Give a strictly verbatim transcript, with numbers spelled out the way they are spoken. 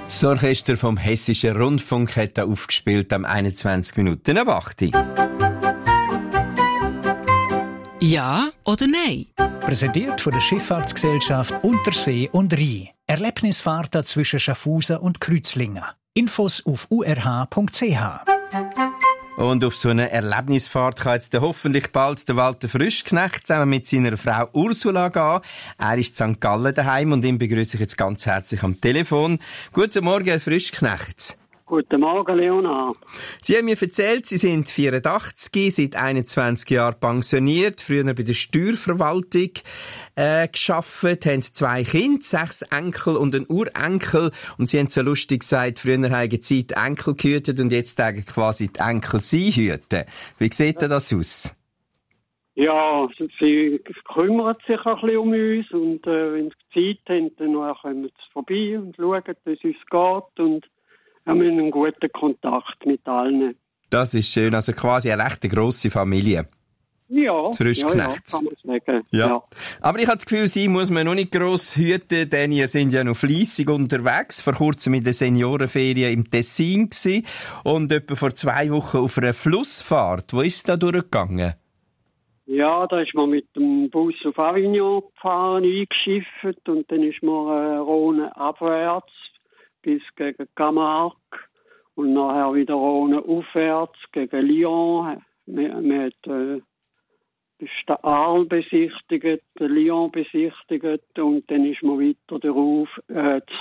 Das Orchester vom Hessischen Rundfunk hat da aufgespielt am einundzwanzig Minuten ab acht. Ja oder nein? Präsentiert von der Schifffahrtsgesellschaft Untersee und Rhein. Erlebnisfahrten zwischen Schaffhausen und Kreuzlingen. Infos auf u r h punkt c h. Und auf so eine Erlebnisfahrt kann jetzt hoffentlich bald der Walter Frischknecht zusammen mit seiner Frau Ursula gehen. Er ist in Sankt Gallen daheim und ihn begrüße ich jetzt ganz herzlich am Telefon. Guten Morgen, Herr Frischknecht. Guten Morgen, Leonard. Sie haben mir erzählt, Sie sind vierundachtzig, seit einundzwanzig Jahren pensioniert, früher bei der Steuerverwaltung äh, gearbeitet, haben zwei Kinder, sechs Enkel und einen Urenkel. Und Sie haben so lustig gesagt, früher haben Sie Zeit Enkel gehütet und jetzt sagen quasi die Enkel Sie hüten. Wie sieht denn das aus? Ja, sie kümmern sich ein bisschen um uns und äh, wenn sie Zeit haben, dann kommen sie vorbei und schauen, wie es uns geht und haben einen guten Kontakt mit allen. Das ist schön, also quasi eine recht grosse Familie. Ja, ja, ja, kann man sagen. Ja. Ja. Aber ich habe das Gefühl, Sie muss man noch nicht gross hüten, denn ihr seid ja noch fleissig unterwegs. Vor kurzem in der Seniorenferien im Tessin gewesen und etwa vor zwei Wochen auf einer Flussfahrt. Wo ist es da durchgegangen? Ja, da ist man mit dem Bus auf Avignon gefahren, eingeschifft und dann ist man äh, Rhone abwärts bis gegen Camargue und nachher wieder Rhone aufwärts gegen Lyon. Wir, wir hat äh, den Arles besichtigt, den Lyon besichtigt und dann ist man weiter darauf äh,